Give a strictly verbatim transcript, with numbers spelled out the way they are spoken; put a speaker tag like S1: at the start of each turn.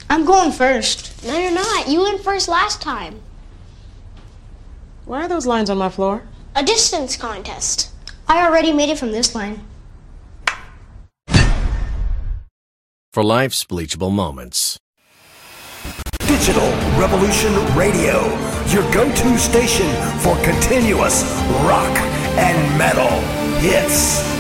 S1: I'm going first.
S2: No, you're not. You went first last time.
S3: Why are those lines on my floor?
S2: A distance contest.
S1: I already made it from this line.
S4: For life's bleachable moments.
S5: Digital Revolution Radio, your go-to station for continuous rock and metal hits.